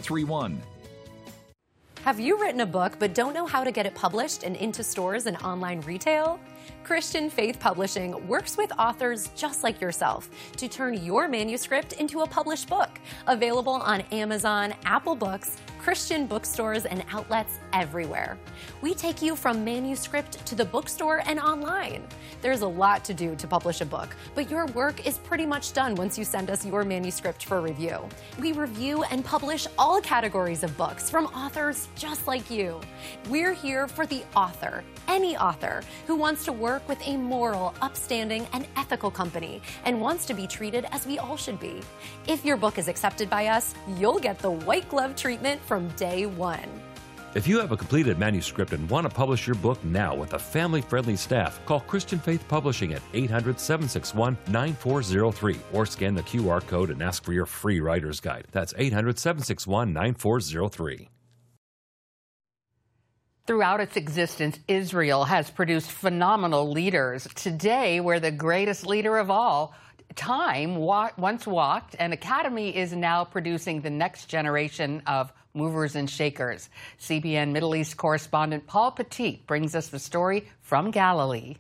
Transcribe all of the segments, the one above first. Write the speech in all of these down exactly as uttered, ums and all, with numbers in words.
three one. Have you written a book but don't know how to get it published and into stores and online retail? Christian Faith Publishing works with authors just like yourself to turn your manuscript into a published book. Available on Amazon, Apple Books, Christian bookstores, and outlets everywhere. We take you from manuscript to the bookstore and online. There's a lot to do to publish a book, but your work is pretty much done once you send us your manuscript for review. We review and publish all categories of books from authors just like you. We're here for the author, any author, who wants to work with a moral, upstanding, and ethical company and wants to be treated as we all should be. If your book is accepted by us, you'll get the white glove treatment from day one. If you have a completed manuscript and want to publish your book now with a family-friendly staff, call Christian Faith Publishing at eight hundred, seven six one, nine four zero three or scan the Q R code and ask for your free writer's guide. That's eight hundred, seven six one, nine four zero three. Throughout its existence, Israel has produced phenomenal leaders. Today, we're the greatest leader of all. Time wa- once walked, and Academy is now producing the next generation of movers and shakers. C B N Middle East correspondent Paul Petit brings us the story from Galilee.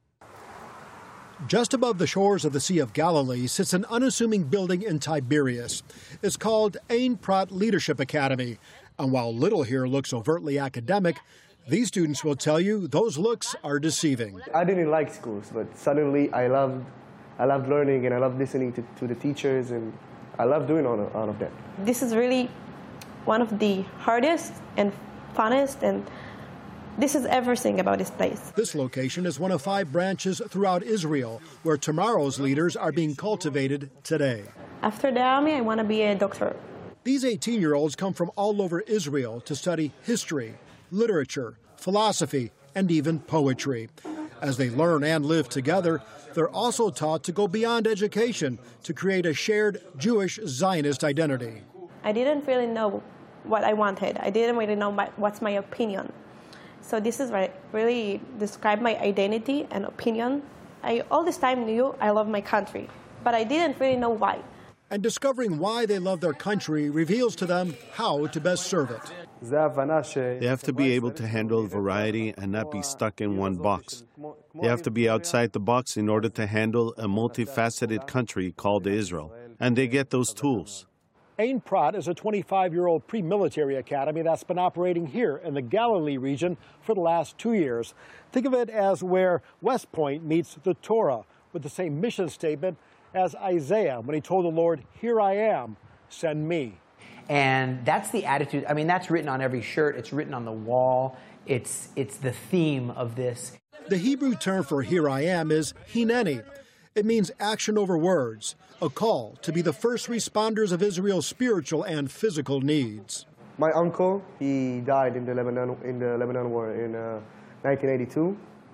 Just above the shores of the Sea of Galilee sits an unassuming building in Tiberias. It's called Ein Prat Leadership Academy. And while little here looks overtly academic, these students will tell you those looks are deceiving. I didn't like schools, but suddenly I loved, I loved learning and I loved listening to, to the teachers, and I love doing all of, all of that. This is really one of the hardest and funnest, and this is everything about this place. This location is one of five branches throughout Israel where tomorrow's leaders are being cultivated today. After the army, I want to be a doctor. These eighteen-year-olds come from all over Israel to study history, literature, philosophy, and even poetry. As they learn and live together, they're also taught to go beyond education to create a shared Jewish Zionist identity. I didn't really know what I wanted. I didn't really know my, what's my opinion. So this is what really described my identity and opinion. I all this time knew I love my country, but I didn't really know why. And discovering why they love their country reveals to them how to best serve it. They have to be able to handle variety and not be stuck in one box. They have to be outside the box in order to handle a multifaceted country called Israel. And they get those tools. Ein Prat is a twenty-five-year-old pre-military academy that's been operating here in the Galilee region for the last two years. Think of it as where West Point meets the Torah, with the same mission statement as Isaiah when he told the Lord, "Here I am, send me." And that's the attitude. I mean, that's written on every shirt. It's written on the wall. It's, it's the theme of this. The Hebrew term for "here I am" is hineni. It means action over words, a call to be the first responders of Israel's spiritual and physical needs. My uncle, he died in the Lebanon, in the Lebanon War in uh, nineteen eighty-two.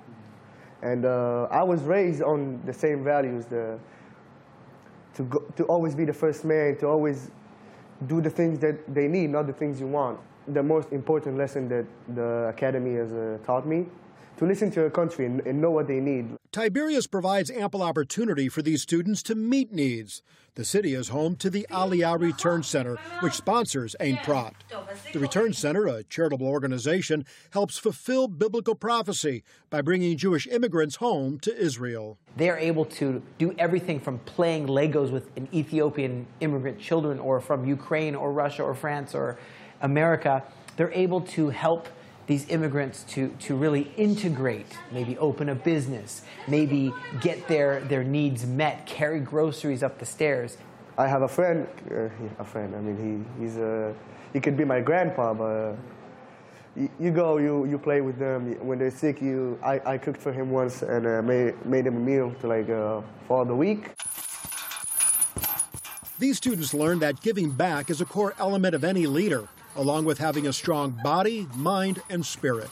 And uh, I was raised on the same values, the To, go, to always be the first man, to always do the things that they need, not the things you want. The most important lesson that the Academy has uh, taught me, to listen to your country and, and know what they need. Tiberias provides ample opportunity for these students to meet needs. The city is home to the Aliyah Return Center, which sponsors Ein Prat. The Return Center, a charitable organization, helps fulfill biblical prophecy by bringing Jewish immigrants home to Israel. They're able to do everything from playing Legos with an Ethiopian immigrant children, or from Ukraine or Russia or France or America. They're able to help these immigrants to, to really integrate, maybe open a business, maybe get their, their needs met, carry groceries up the stairs. I have a friend, uh, a friend, I mean, he, he's a, he could be my grandpa, but uh, you, you go, you, you play with them. When they're sick, you, I, I cooked for him once and uh, made, made him a meal to like uh, for the week. These students learn that giving back is a core element of any leader, along with having a strong body, mind, and spirit.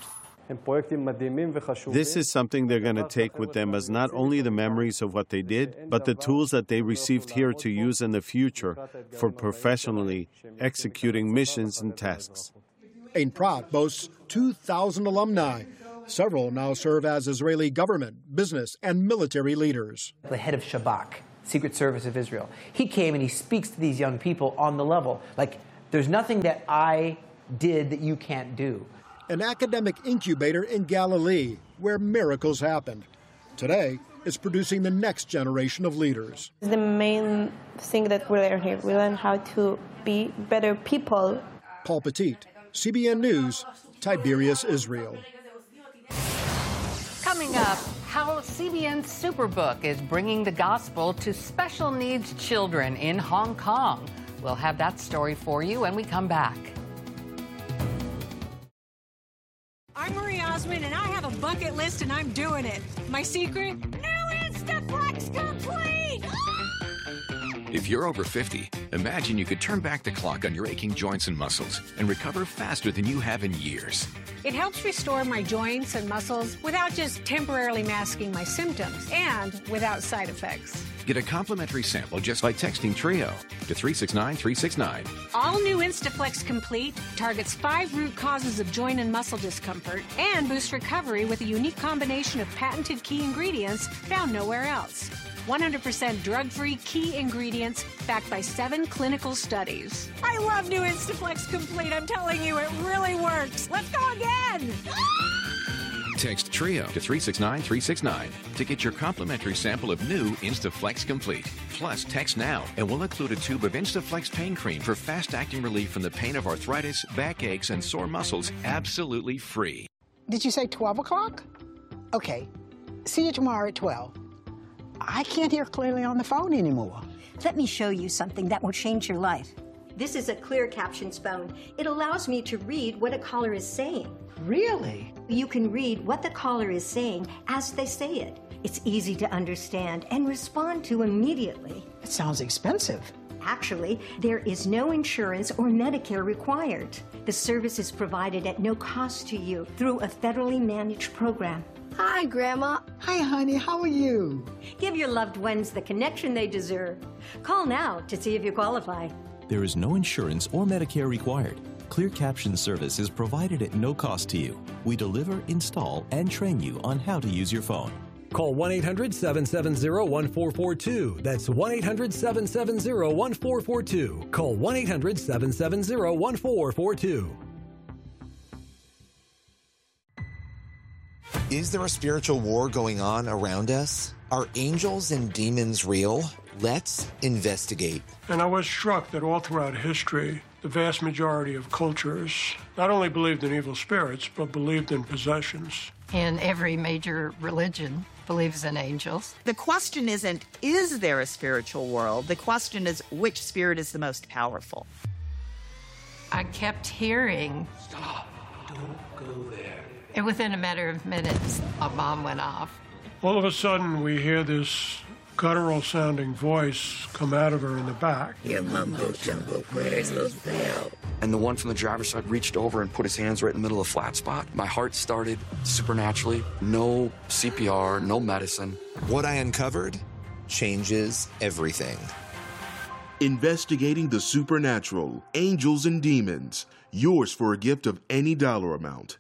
This is something they're going to take with them as not only the memories of what they did, but the tools that they received here to use in the future for professionally executing missions and tasks. Ein Prat boasts two thousand alumni. Several now serve as Israeli government, business, and military leaders. The head of Shabak, Secret Service of Israel, he came and he speaks to these young people on the level, like, There's nothing that I did that you can't do. An academic incubator in Galilee where miracles happened. Today, it's producing the next generation of leaders. The main thing that we learn here, we learn how to be better people. Paul Petit, C B N News, Tiberias, Israel. Coming up, how C B N's Superbook is bringing the gospel to special needs children in Hong Kong. We'll have that story for you when we come back. I'm Marie Osmond, and I have a bucket list, and I'm doing it. My secret? New Instaflex Complete! If you're over fifty, imagine you could turn back the clock on your aching joints and muscles and recover faster than you have in years. It helps restore my joints and muscles without just temporarily masking my symptoms and without side effects. Get a complimentary sample just by texting TRIO to three six nine three six nine. All new Instaflex Complete targets five root causes of joint and muscle discomfort and boosts recovery with a unique combination of patented key ingredients found nowhere else. one hundred percent drug-free key ingredients backed by seven clinical studies. I love new Instaflex Complete. I'm telling you, it really works. Let's go again. Text TRIO to three six nine three six nine to get your complimentary sample of new Instaflex Complete. Plus, text now and we'll include a tube of Instaflex pain cream for fast-acting relief from the pain of arthritis, backaches, and sore muscles, absolutely free. Did you say twelve o'clock? Okay. See you tomorrow at twelve. I can't hear clearly on the phone anymore. Let me show you something that will change your life. This is a Clear Captions phone. It allows me to read what a caller is saying. Really? You can read what the caller is saying as they say it. It's easy to understand and respond to immediately. It sounds expensive. Actually, there is no insurance or Medicare required. The service is provided at no cost to you through a federally managed program. Hi, Grandma. Hi, honey. How are you? Give your loved ones the connection they deserve. Call now to see if you qualify. There is no insurance or Medicare required. Clear Caption service is provided at no cost to you. We deliver, install, and train you on how to use your phone. Call one eight hundred seven seven zero one four four two. That's one eight hundred seven seven zero one four four two. Call one eight hundred seven seven zero one four four two. Is there a spiritual war going on around us? Are angels and demons real? Let's investigate. And I was struck that all throughout history, the vast majority of cultures not only believed in evil spirits, but believed in possessions. And every major religion believes in angels. The question isn't, is there a spiritual world? The question is, which spirit is the most powerful? I kept hearing, "Stop, don't go there." And within a matter of minutes, a bomb went off. All of a sudden, we hear this guttural-sounding voice come out of her in the back. Your mumbo-jumbo prayers will fail. And the one from the driver's side reached over and put his hands right in the middle of the flat spot. My heart started supernaturally. No C P R, no medicine. What I uncovered changes everything. Investigating the supernatural, angels and demons. Yours for a gift of any dollar amount.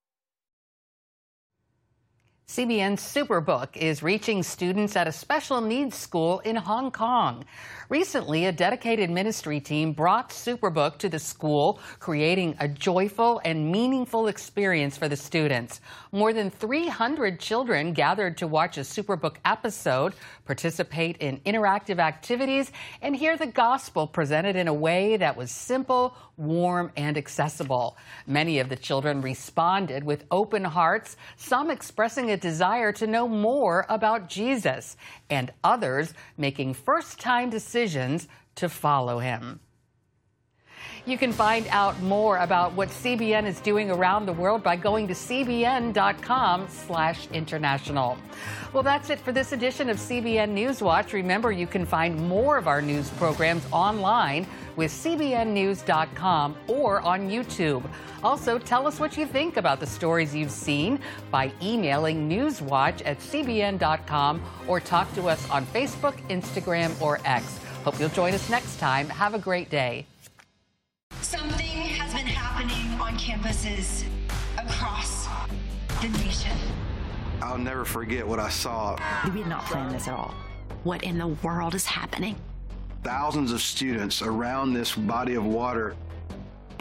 C B N's Superbook is reaching students at a special needs school in Hong Kong. Recently, a dedicated ministry team brought Superbook to the school, creating a joyful and meaningful experience for the students. More than three hundred children gathered to watch a Superbook episode, participate in interactive activities, and hear the gospel presented in a way that was simple, warm, and accessible. Many of the children responded with open hearts, some expressing a desire to know more about Jesus, and others making first-time decisions to follow him. You can find out more about what C B N is doing around the world by going to c b n dot com slash international. Well, that's it for this edition of C B N Newswatch. Remember, you can find more of our news programs online with c b n news dot com or on YouTube. Also, tell us what you think about the stories you've seen by emailing newswatch at c b n dot com or talk to us on Facebook, Instagram, or X. Hope you'll join us next time. Have a great day. Something has been happening on campuses across the nation. I'll never forget what I saw. We did not plan this at all. What in the world is happening? Thousands of students around this body of water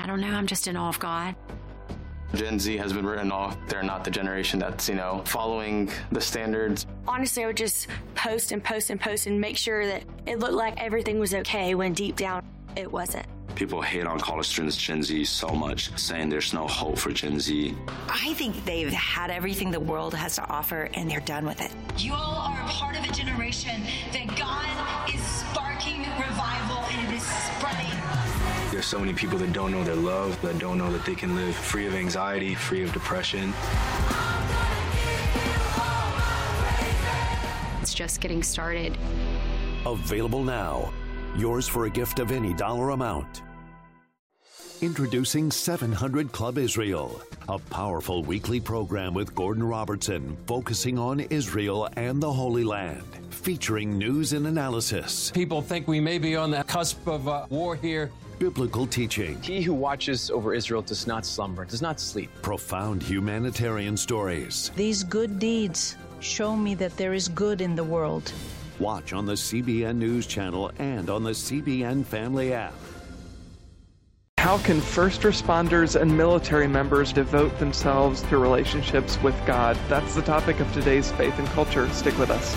I don't know, I'm just in awe of God. Gen Z has been written off. They're not the generation that's, you know, following the standards. Honestly, I would just post and post and post and make sure that it looked like everything was okay when deep down it wasn't. People hate on college students, Gen Z, so much, saying there's no hope for Gen Z. I think they've had everything the world has to offer, and they're done with it. You all are a part of a generation that God is sparking revival, and it is spreading. There's so many people that don't know their love, that don't know that they can live free of anxiety, free of depression. It's just getting started. Available now. Yours for a gift of any dollar amount. Introducing seven hundred Club Israel, a powerful weekly program with Gordon Robertson focusing on Israel and the Holy Land, featuring news and analysis. People think we may be on the cusp of uh, war here. Biblical teaching. He who watches over Israel does not slumber, does not sleep. Profound humanitarian stories. These good deeds show me that there is good in the world. Watch on the C B N News Channel and on the C B N Family app. How can first responders and military members devote themselves to relationships with God? That's the topic of today's Faith and Culture. Stick with us.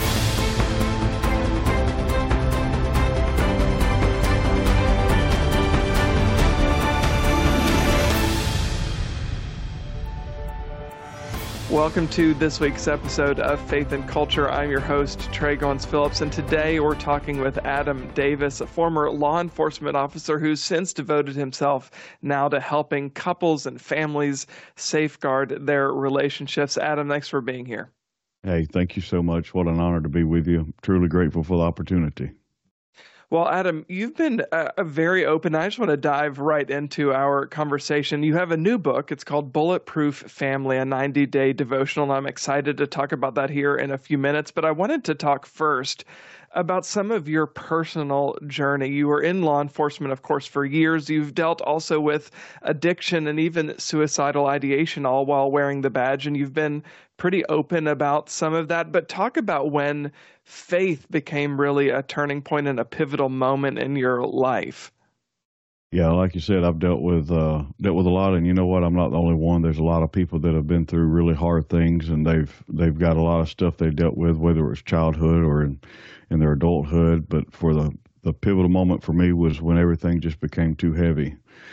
Welcome to this week's episode of Faith and Culture. I'm your host, Trey Goins-Phillips, and today we're talking with Adam Davis, a former law enforcement officer who's since devoted himself now to helping couples and families safeguard their relationships. Adam, thanks for being here. Hey, thank you so much. What an honor to be with you. I'm truly grateful for the opportunity. Well, Adam, you've been uh, very open. I just want to dive right into our conversation. You have a new book. It's called Bulletproof Family, a ninety-day devotional, and I'm excited to talk about that here in a few minutes. But I wanted to talk first about some of your personal journey. You were in law enforcement, of course, for years. You've dealt also with addiction and even suicidal ideation, all while wearing the badge, and you've been pretty open about some of that. But talk about when faith became really a turning point and a pivotal moment in your life. Yeah, like you said, I've dealt with uh, dealt with a lot, and you know what? I'm not the only one. There's a lot of people that have been through really hard things, and they've they've got a lot of stuff they dealt with, whether it was childhood or in, in their adulthood. But for the the pivotal moment for me was when everything just became too heavy.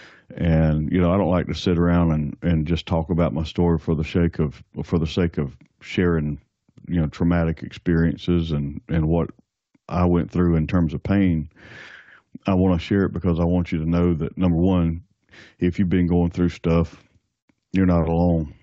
And you know, I don't like to sit around and, and just talk about my story for the sake of for the sake of sharing, you know, traumatic experiences and, and what I went through in terms of pain. I want to share it because I want you to know that, number one, if you've been going through stuff, you're not alone.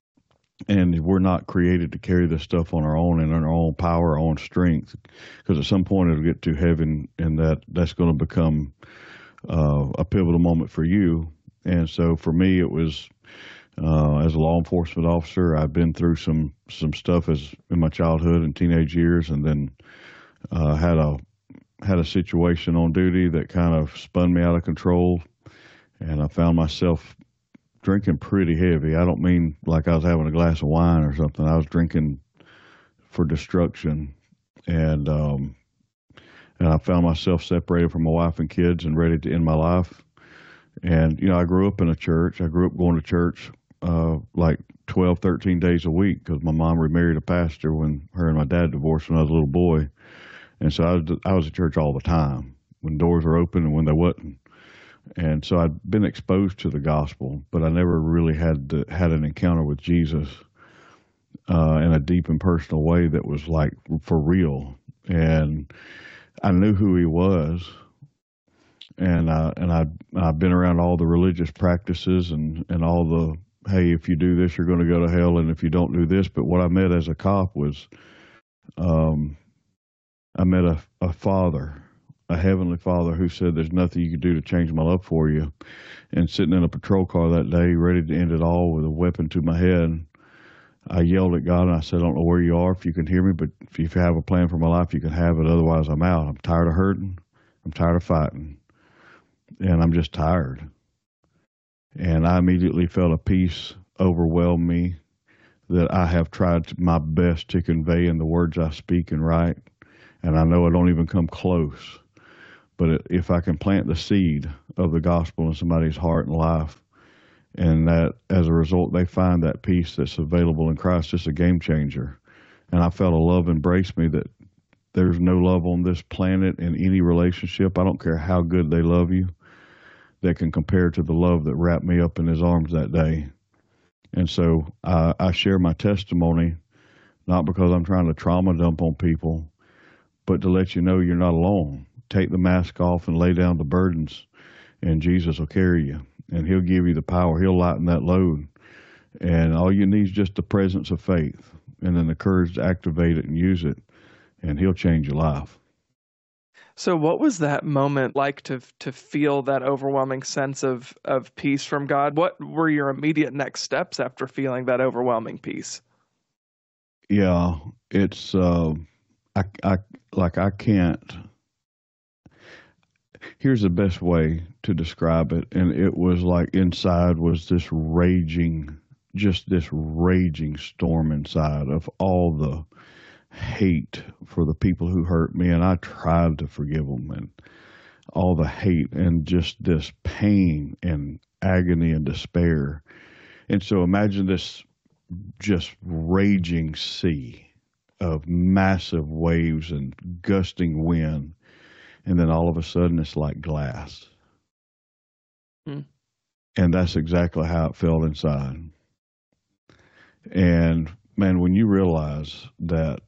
And we're not created to carry this stuff on our own and in our own power, our own strength, because at some point it'll get too heavy, and, and that, that's going to become uh, a pivotal moment for you. And so for me, it was, uh, as a law enforcement officer, I've been through some, some stuff as in my childhood and teenage years, and then uh, had a had a situation on duty that kind of spun me out of control, and I found myself drinking pretty heavy. I don't mean like I was having a glass of wine or something. I was drinking for destruction, and um, and I found myself separated from my wife and kids and ready to end my life. And, you know, I grew up in a church. I grew up going to church uh, like twelve, thirteen days a week because my mom remarried a pastor when her and my dad divorced when I was a little boy. And so I was, I was at church all the time, when doors were open and when they wasn't. And so I'd been exposed to the gospel, but I never really had to, had an encounter with Jesus uh, in a deep and personal way that was like for real. And I knew who he was, and I, and I I've been around all the religious practices and and all the, hey, if you do this, you're going to go to hell, and if you don't do this. But what I met as a cop was, um. I met a, a father, a heavenly father, who said there's nothing you can do to change my love for you. And sitting in a patrol car that day, ready to end it all with a weapon to my head, I yelled at God and I said, I don't know where you are, if you can hear me, but if you have a plan for my life, you can have it. Otherwise, I'm out. I'm tired of hurting. I'm tired of fighting. And I'm just tired. And I immediately felt a peace overwhelm me that I have tried my best to convey in the words I speak and write. And I know I don't even come close, But if I can plant the seed of the gospel in somebody's heart and life, and that as a result they find that peace that's available in Christ, it's a game changer. And I felt a love embrace me that there's no love on this planet in any relationship. I don't care how good they love you, that can compare to the love that wrapped me up in his arms that day. And so I, I share my testimony, not because I'm trying to trauma dump on people, but to let you know you're not alone. Take the mask off and lay down the burdens, and Jesus will carry you, and he'll give you the power. He'll lighten that load. And all you need is just the presence of faith and then the courage to activate it and use it, and he'll change your life. So what was that moment like to to feel that overwhelming sense of, of peace from God? What were your immediate next steps after feeling that overwhelming peace? Yeah, it's, uh, I, I, like I can't, here's the best way to describe it. And it was like inside was this raging, just this raging storm inside of all the hate for the people who hurt me, and I tried to forgive them, and all the hate and just this pain and agony and despair. And so imagine this just raging sea of massive waves and gusting wind, and then all of a sudden it's like glass. Hmm. And that's exactly how it felt inside. And man, when you realize that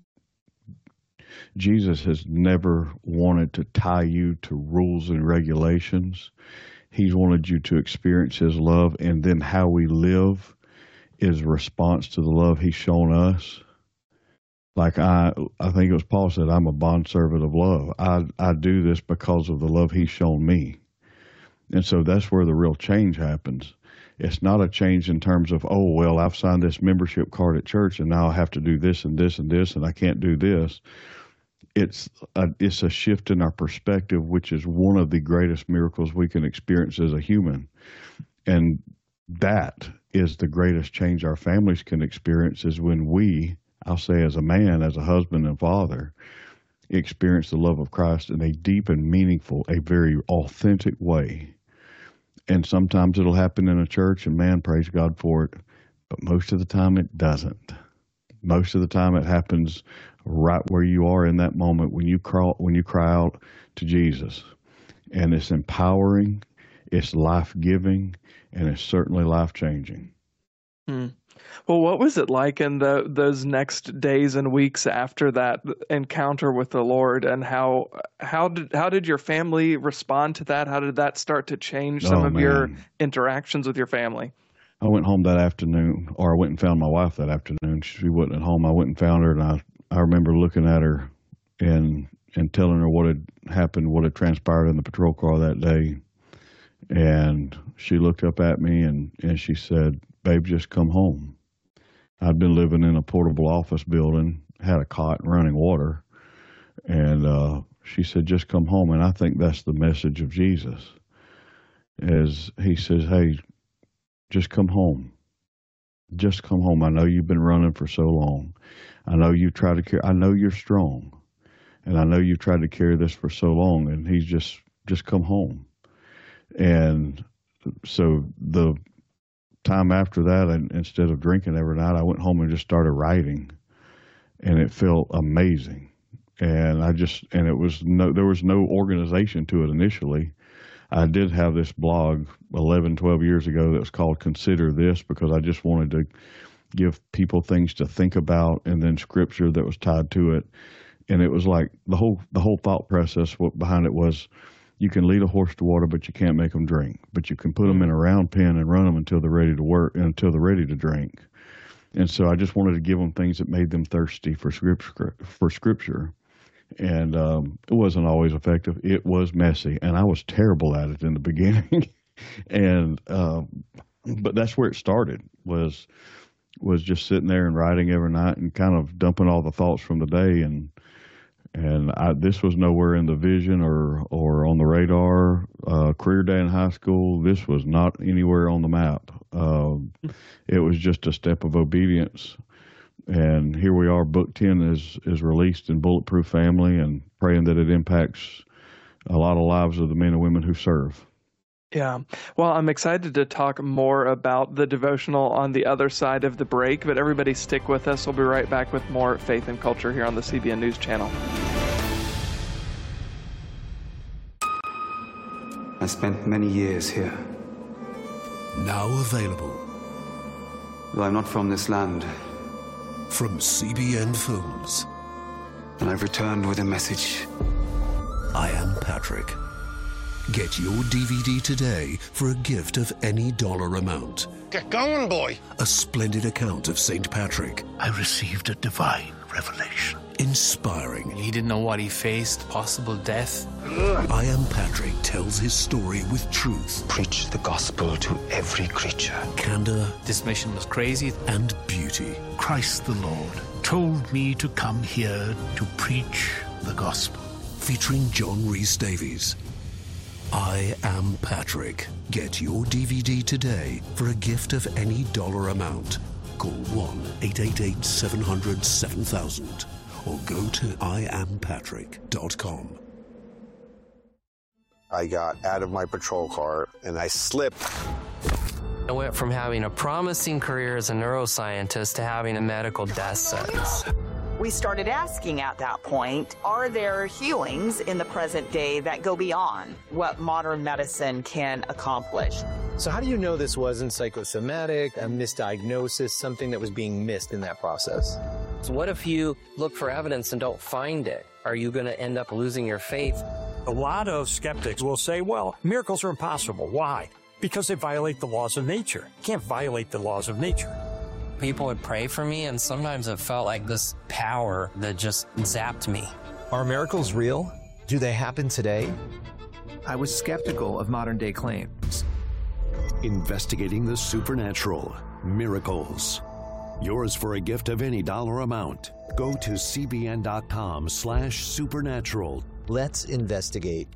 Jesus has never wanted to tie you to rules and regulations. He's wanted you to experience his love, and then how we live is a response to the love he's shown us. Like I, I think it was Paul said, I'm a bondservant of love. I, I do this because of the love he's shown me. And so that's where the real change happens. It's not a change in terms of, oh, well, I've signed this membership card at church and now I have to do this and this and this and I can't do this. It's a, it's a shift in our perspective, which is one of the greatest miracles we can experience as a human. And that is the greatest change our families can experience, is when we, I'll say as a man, as a husband and father, experience the love of Christ in a deep and meaningful, a very authentic way. And sometimes it'll happen in a church, and man, praise God for it. But most of the time it doesn't. Most of the time it happens right where you are in that moment when you cry, when you cry out to Jesus. And it's empowering, it's life-giving, and it's certainly life-changing. Hmm. Well, what was it like in the, those next days and weeks after that encounter with the Lord, and how how did how did your family respond to that? How did that start to change some Oh, of your man. interactions with your family? I went home that afternoon, or I went and found my wife that afternoon. She wasn't at home. I went and found her, and I, I remember looking at her and and telling her what had happened, what had transpired in the patrol car that day. And she looked up at me and, and she said, "Babe, just come home." I'd been living in a portable office building, had a cot and running water. And uh, she said, "Just come home." And I think that's the message of Jesus, is he says, "Hey, just come home. Just come home. I know you've been running for so long. I know you try to carry, I know you're strong. And I know you've tried to carry this for so long." And he's just, just come home. And so the time after that, and instead of drinking every night, I went home and just started writing. And it felt amazing. And I just, and it was no, there was no organization to it initially. I did have this blog eleven, twelve years ago that was called Consider This, because I just wanted to give people things to think about, and then scripture that was tied to it. And it was like the whole, the whole thought process behind it was, you can lead a horse to water, but you can't make them drink. But you can put them in a round pen and run them until they're ready to work, until they're ready to drink. And so I just wanted to give them things that made them thirsty for scripture. For scripture. And um, it wasn't always effective. It was messy, and I was terrible at it in the beginning. and uh, but that's where it started. Was was just sitting there and writing every night and kind of dumping all the thoughts from the day. And and I, this was nowhere in the vision or or on the radar. Uh, career day in high school, this was not anywhere on the map. Uh, it was just a step of obedience. And here we are, book ten is, is released in Bulletproof Family, and praying that it impacts a lot of lives of the men and women who serve. Yeah. Well, I'm excited to talk more about the devotional on the other side of the break, but everybody stick with us. We'll be right back with more Faith and Culture here on the C B N News Channel. I spent many years here. Now available. Though I'm not from this land. From C B N Films. And I've returned with a message. I Am Patrick. Get your D V D today for a gift of any dollar amount. Get going, boy. A splendid account of Saint Patrick. I received a divine revelation. Inspiring. He didn't know what he faced, possible death. I Am Patrick tells his story with truth. Preach the gospel to every creature. Candor. This mission was crazy. And beauty. Christ the Lord told me to come here to preach the gospel. Featuring John Rhys Davies. I Am Patrick. Get your D V D today for a gift of any dollar amount. Call one eight eight eight, seven hundred, seven thousand or go to I am patrick dot com. I got out of my patrol car and I slipped. I went from having a promising career as a neuroscientist to having a medical death sentence. We started asking at that point, are there healings in the present day that go beyond what modern medicine can accomplish? So how do you know this wasn't psychosomatic, a misdiagnosis, something that was being missed in that process? So what if you look for evidence and don't find it? Are you going to end up losing your faith? A lot of skeptics will say, well, miracles are impossible. Why? Because they violate the laws of nature. You can't violate the laws of nature. People would pray for me, and sometimes it felt like this power that just zapped me. Are miracles real? Do they happen today? I was skeptical of modern-day claims. Investigating the supernatural. Miracles. Yours for a gift of any dollar amount. Go to cbn.com slash supernatural. Let's investigate.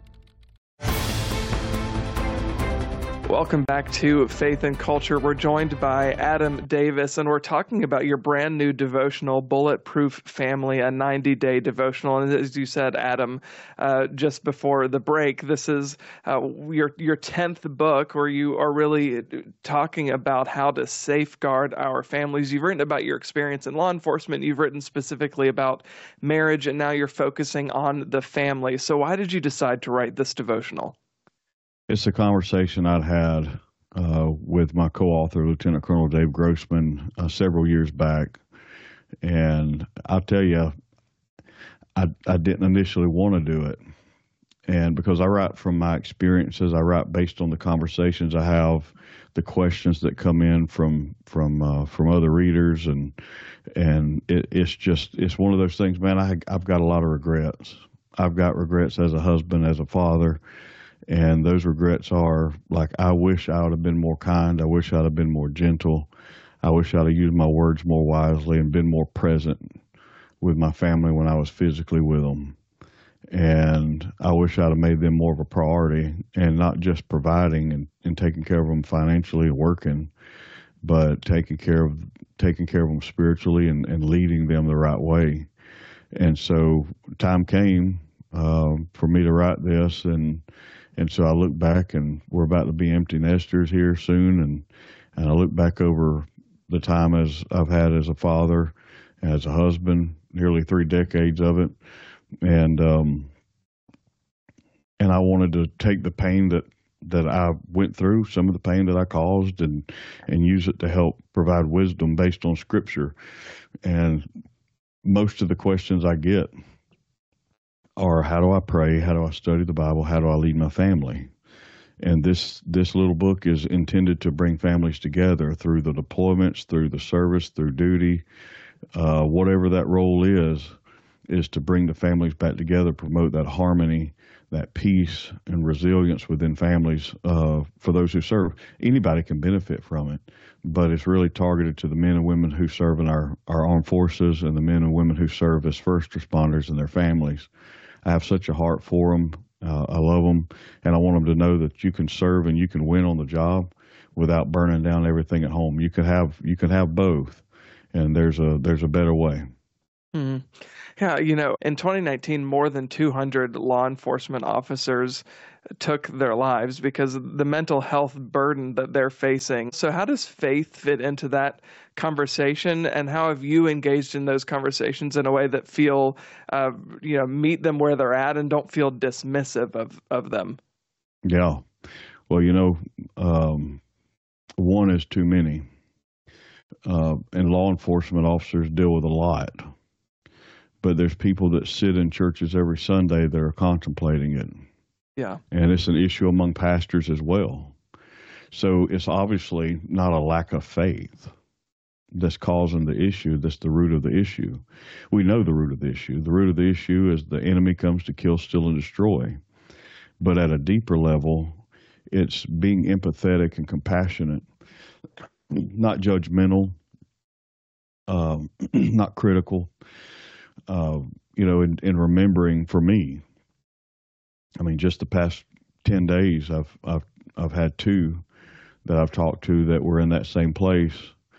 Welcome back to Faith and Culture. We're joined by Adam Davis, and we're talking about your brand new devotional, Bulletproof Family, a ninety-day devotional. And as you said, Adam, uh, just before the break, this is uh, your your tenth book where you are really talking about how to safeguard our families. You've written about your experience in law enforcement. You've written specifically about marriage, and now you're focusing on the family. So why did you decide to write this devotional? It's a conversation I'd had uh, with my co-author, Lieutenant Colonel Dave Grossman, uh, several years back. And I'll tell you, I, I didn't initially want to do it. And because I write from my experiences, I write based on the conversations I have, the questions that come in from from uh, from other readers. And and it, it's just, it's one of those things, man, I, I've got a lot of regrets. I've got regrets as a husband, as a father. And those regrets are like, I wish I would have been more kind. I wish I'd have been more gentle. I wish I'd have used my words more wisely and been more present with my family when I was physically with them. And I wish I'd have made them more of a priority and not just providing and, and taking care of them financially and working, but taking care of taking care of them spiritually and, and leading them the right way. And so time came uh, for me to write this, and And so I look back, and we're about to be empty nesters here soon, and, and I look back over the time as I've had as a father, as a husband, nearly three decades of it, and um, and I wanted to take the pain that, that I went through, some of the pain that I caused, and and use it to help provide wisdom based on Scripture. And most of the questions I get are, how do I pray? How do I study the Bible? How do I lead my family? And this this little book is intended to bring families together through the deployments, through the service, through duty, uh, whatever that role is, is to bring the families back together, promote that harmony, that peace and resilience within families uh, for those who serve. Anybody can benefit from it, but it's really targeted to the men and women who serve in our, our armed forces and the men and women who serve as first responders and their families. I have such a heart for them. Uh, I love them, and I want them to know that you can serve and you can win on the job without burning down everything at home. You can have you can have both, and there's a there's a better way. Mm. Yeah, you know, in twenty nineteen, more than two hundred law enforcement officers took their lives because of the mental health burden that they're facing. So how does faith fit into that conversation, and how have you engaged in those conversations in a way that feel, uh, you know, meet them where they're at and don't feel dismissive of, of them? Yeah. Well, you know, um, one is too many. Uh, and law enforcement officers deal with a lot. But there's people that sit in churches every Sunday that are contemplating it. Yeah. And it's an issue among pastors as well. So it's obviously not a lack of faith that's causing the issue. That's the root of the issue. We know the root of the issue. The root of the issue is the enemy comes to kill, steal, and destroy. But at a deeper level, it's being empathetic and compassionate, not judgmental, um, not critical. Uh, you know, in, in remembering for me, I mean, just the past ten days, I've, I've, I've had two that I've talked to that were in that same place.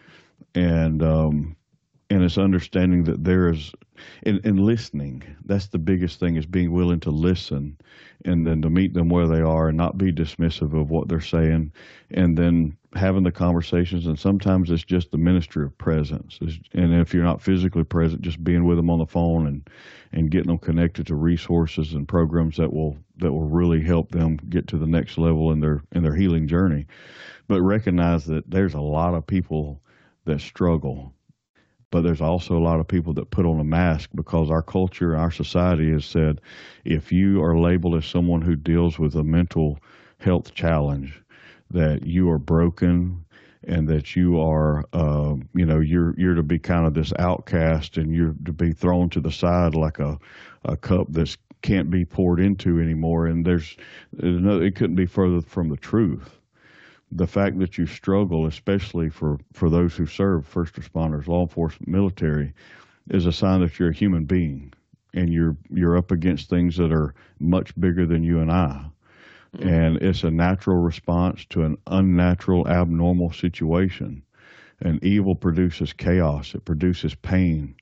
And, um, and it's understanding that there is, in, in listening, that's the biggest thing, is being willing to listen and then to meet them where they are and not be dismissive of what they're saying, and then having the conversations. And sometimes it's just the ministry of presence. It's, and if you're not physically present, just being with them on the phone and, and getting them connected to resources and programs that will, that will really help them get to the next level in their, in their healing journey. But recognize that there's a lot of people that struggle. But there's also a lot of people that put on a mask, because our culture, our society has said, if you are labeled as someone who deals with a mental health challenge, that you are broken and that you are, uh, you know, you're you're to be kind of this outcast, and you're to be thrown to the side like a, a cup that can't be poured into anymore. And there's, there's no, it couldn't be further from the truth. The fact that you struggle, especially for, for those who serve, first responders, law enforcement, military, is a sign that you're a human being, and you're you're up against things that are much bigger than you and I. Mm-hmm. And it's a natural response to an unnatural, abnormal situation. And evil produces chaos. It produces pain.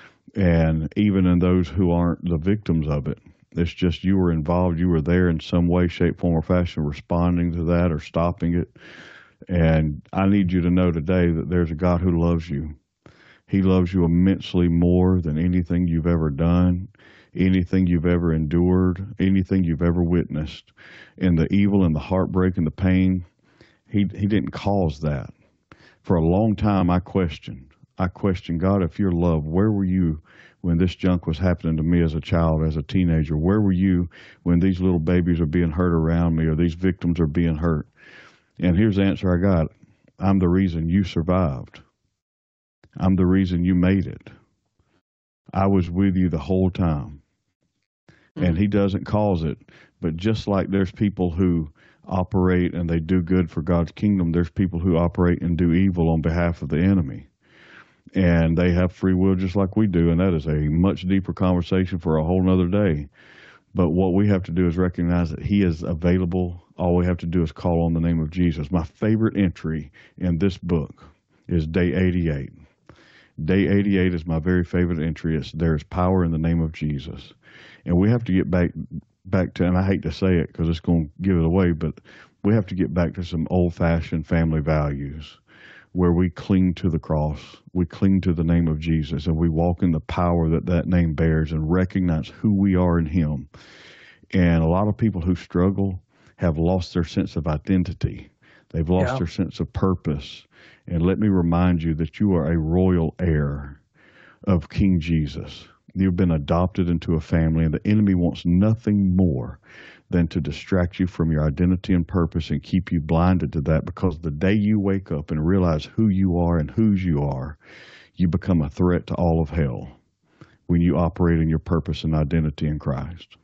And even in those who aren't the victims of it, it's just you were involved, you were there in some way, shape, form, or fashion, responding to that or stopping it. And I need you to know today that there's a God who loves you. He loves you immensely more than anything you've ever done, anything you've ever endured, anything you've ever witnessed. And the evil and the heartbreak and the pain, he, he didn't cause that. For a long time, I questioned. I questioned, God, if you're love, where were you when this junk was happening to me as a child, as a teenager? Where were you when these little babies are being hurt around me, or these victims are being hurt? And here's the answer I got. I'm the reason you survived. I'm the reason you made it. I was with you the whole time. And he doesn't cause it. But just like there's people who operate and they do good for God's kingdom, there's people who operate and do evil on behalf of the enemy. And they have free will just like we do, and that is a much deeper conversation for a whole nother day. But what we have to do is recognize that he is available. All we have to do is call on the name of Jesus. My favorite entry in this book is day eighty-eight. Day eighty-eight is my very favorite entry. It's "There is power in the name of Jesus." And we have to get back back to, and I hate to say it because it's going to give it away, but we have to get back to some old-fashioned family values, where we cling to the cross, we cling to the name of Jesus, and we walk in the power that that name bears and recognize who we are in him. And a lot of people who struggle have lost their sense of identity. They've lost yeah. their sense of purpose. And let me remind you that you are a royal heir of King Jesus. You've been adopted into a family, and the enemy wants nothing more than to distract you from your identity and purpose and keep you blinded to that, because the day you wake up and realize who you are and whose you are, you become a threat to all of hell when you operate in your purpose and identity in Christ.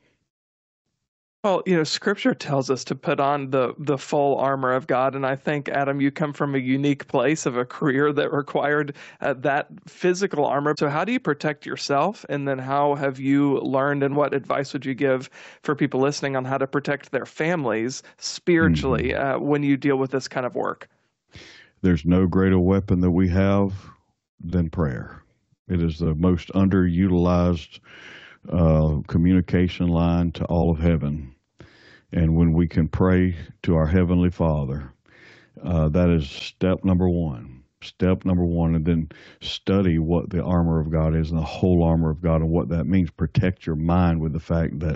Well, you know, Scripture tells us to put on the the full armor of God, and I think, Adam, you come from a unique place of a career that required uh, that physical armor. So how do you protect yourself, and then how have you learned, and what advice would you give for people listening on how to protect their families spiritually mm-hmm. uh, when you deal with this kind of work? There's no greater weapon that we have than prayer. It is the most underutilized uh, communication line to all of heaven. And when we can pray to our Heavenly Father, uh, that is step number one. Step number one, and then study what the armor of God is and the whole armor of God and what that means. Protect your mind with the fact that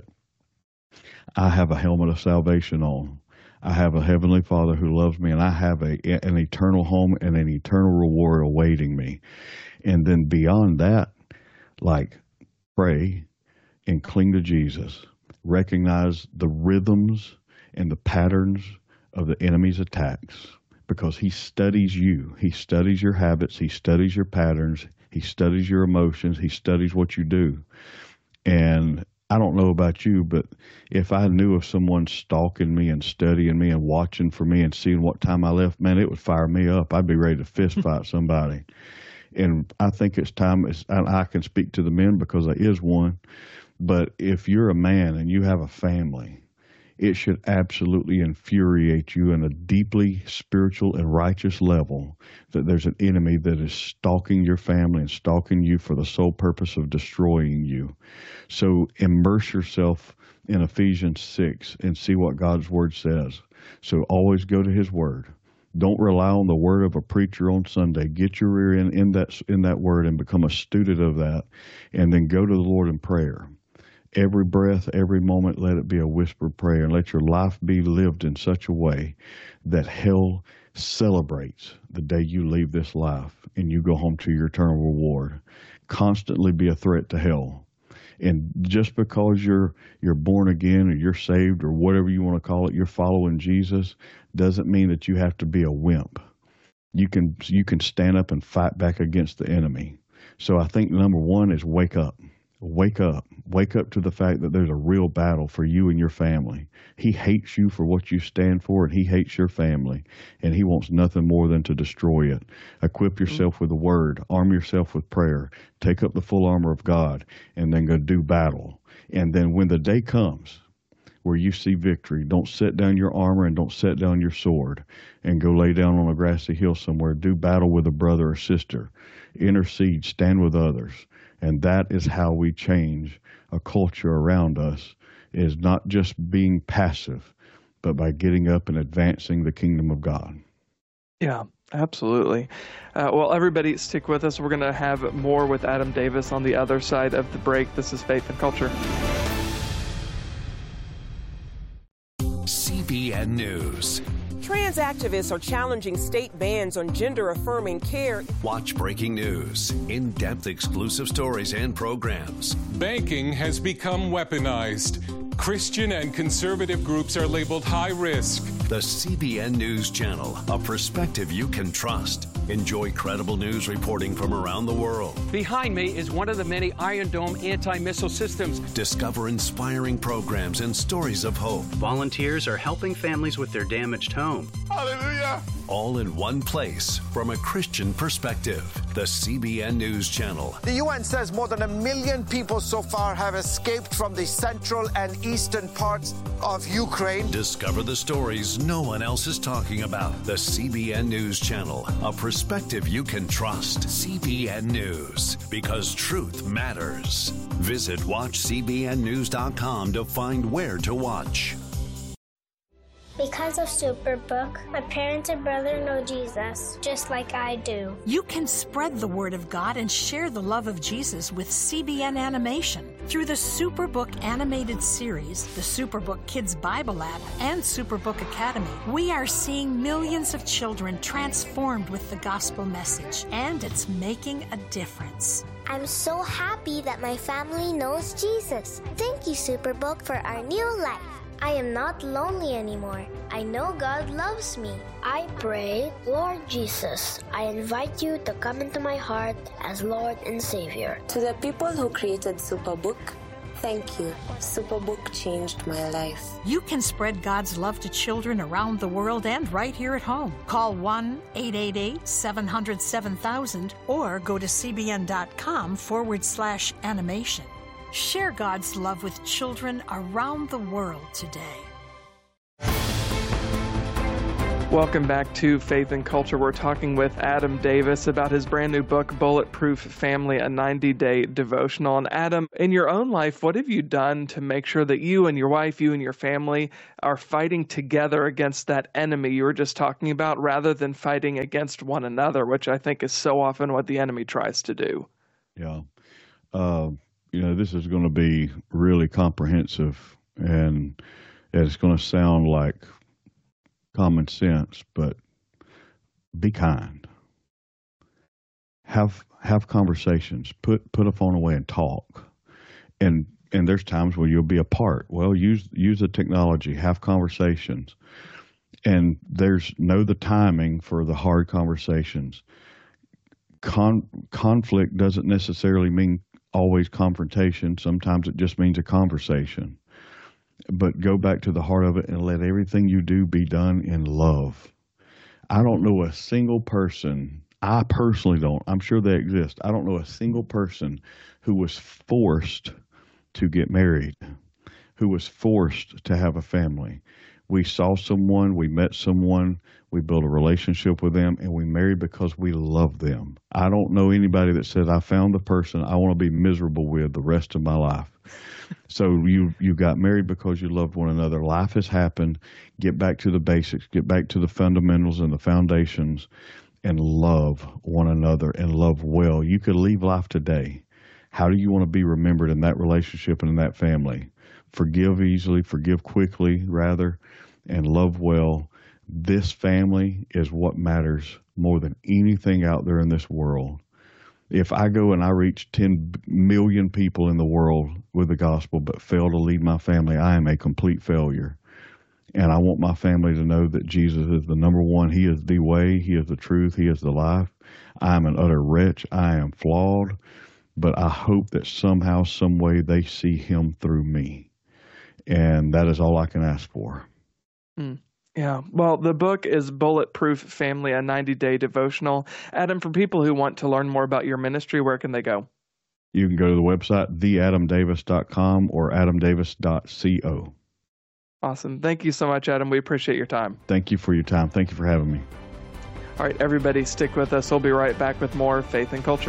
I have a helmet of salvation on. I have a Heavenly Father who loves me, and I have a, an eternal home and an eternal reward awaiting me. And then beyond that, like, pray and cling to Jesus. Recognize the rhythms and the patterns of the enemy's attacks, because he studies you. He studies your habits. He studies your patterns. He studies your emotions. He studies what you do. And I don't know about you, but if I knew of someone stalking me and studying me and watching for me and seeing what time I left, man, it would fire me up. I'd be ready to fist fight somebody. And I think it's time, it's, and I can speak to the men because there is one, but if you're a man and you have a family, it should absolutely infuriate you in a deeply spiritual and righteous level that there's an enemy that is stalking your family and stalking you for the sole purpose of destroying you. So immerse yourself in Ephesians six and see what God's Word says. So always go to His Word. Don't rely on the word of a preacher on Sunday. Get your ear in, in that in that word and become a student of that, and then go to the Lord in prayer. Every breath, every moment, let it be a whispered prayer, and let your life be lived in such a way that hell celebrates the day you leave this life and you go home to your eternal reward. Constantly be a threat to hell. And just because you're you're born again or you're saved or whatever you want to call it, you're following Jesus, doesn't mean that you have to be a wimp. You can you can stand up and fight back against the enemy. So I think number one is wake up. Wake up. Wake up to the fact that there's a real battle for you and your family. He hates you for what you stand for, and he hates your family, and he wants nothing more than to destroy it. Equip yourself with the word. Arm yourself with prayer. Take up the full armor of God, and then go do battle. And then when the day comes where you see victory, don't set down your armor and don't set down your sword and go lay down on a grassy hill somewhere. Do battle with a brother or sister. Intercede. Stand with others. And that is how we change a culture around us, is not just being passive, but by getting up and advancing the kingdom of God. Yeah, absolutely. Uh, well, everybody stick with us. We're going to have more with Adam Davis on the other side of the break. This is Faith and Culture. C B N News. Trans activists are challenging state bans on gender-affirming care. Watch breaking news, in-depth exclusive stories and programs. Banking has become weaponized. Christian and conservative groups are labeled high risk. The C B N News Channel, a perspective you can trust. Enjoy credible news reporting from around the world. Behind me is one of the many Iron Dome anti-missile systems. Discover inspiring programs and stories of hope. Volunteers are helping families with their damaged home. Hallelujah! All in one place from a Christian perspective. The C B N News Channel. The U N says more than a million people so far have escaped from the central and eastern parts of Ukraine. Discover the stories no one else is talking about. The C B N News Channel, a perspective you can trust. C B N News, because truth matters. Visit watch c b n news dot com to find where to watch. Because of Superbook, my parents and brother know Jesus, just like I do. You can spread the word of God and share the love of Jesus with C B N Animation. Through the Superbook animated series, the Superbook Kids Bible app, and Superbook Academy, we are seeing millions of children transformed with the gospel message, and it's making a difference. I'm so happy that my family knows Jesus. Thank you, Superbook, for our new life. I am not lonely anymore. I know God loves me. I pray, Lord Jesus, I invite you to come into my heart as Lord and Savior. To the people who created Superbook, thank you. Superbook changed my life. You can spread God's love to children around the world and right here at home. Call one eight eight eight, seven hundred, seven thousand or go to cbn.com forward slash animation. Share God's love with children around the world today. Welcome back to Faith and Culture. We're talking with Adam Davis about his brand new book, Bulletproof Family, a ninety-day devotional. And Adam, in your own life, what have you done to make sure that you and your wife, you and your family are fighting together against that enemy you were just talking about, rather than fighting against one another, which I think is so often what the enemy tries to do? Yeah. Uh, you know, this is going to be really comprehensive, and it's going to sound like common sense, but be kind. Have have conversations. Put put a phone away and talk. And and there's times where you'll be apart. Well, use use the technology. Have conversations. And there's know the timing for the hard conversations. Con, conflict doesn't necessarily mean always confrontation. Sometimes it just means a conversation. But go back to the heart of it and let everything you do be done in love. I don't know a single person, I personally don't, I'm sure they exist, I don't know a single person who was forced to get married, who was forced to have a family. We saw someone, we met someone, we built a relationship with them, and we married because we love them. I don't know anybody that says, I found the person I want to be miserable with the rest of my life. So you you got married because you loved one another. Life has happened. Get back to the basics. Get back to the fundamentals and the foundations, and love one another and love well. You could leave life today. How do you want to be remembered in that relationship and in that family? Forgive easily, forgive quickly, rather, and love well. This family is what matters more than anything out there in this world. If I go and I reach ten million people in the world with the gospel but fail to lead my family, I am a complete failure. And I want my family to know that Jesus is the number one. He is the way. He is the truth. He is the life. I am an utter wretch. I am flawed. But I hope that somehow, some way, they see him through me. And that is all I can ask for. Mm. Yeah, well, the book is Bulletproof Family, a ninety-day devotional. Adam, for people who want to learn more about your ministry, where can they go? You can go to the website, the adam davis dot com or adam davis dot co. Awesome. Thank you so much, Adam. We appreciate your time. Thank you for your time. Thank you for having me. All right, everybody, stick with us. We'll be right back with more Faith and Culture.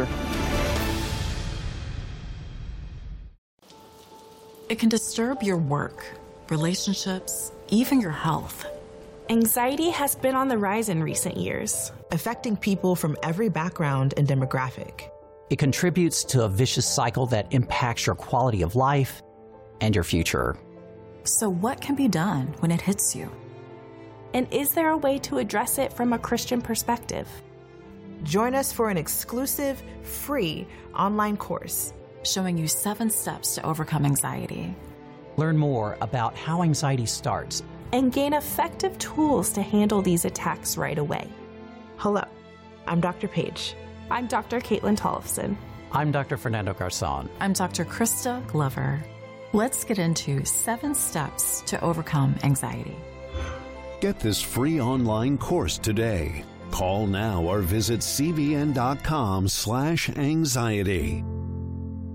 It can disturb your work, relationships, even your health. Anxiety has been on the rise in recent years, affecting people from every background and demographic. It contributes to a vicious cycle that impacts your quality of life and your future. So what can be done when it hits you? And is there a way to address it from a Christian perspective? Join us for an exclusive, free online course showing you seven steps to overcome anxiety. Learn more about how anxiety starts and gain effective tools to handle these attacks right away. Hello, I'm Doctor Paige. I'm Doctor Caitlin Tollefson. I'm Doctor Fernando Garzon. I'm Doctor Krista Glover. Let's get into seven steps to overcome anxiety. Get this free online course today. Call now or visit cbn dot com slash anxiety.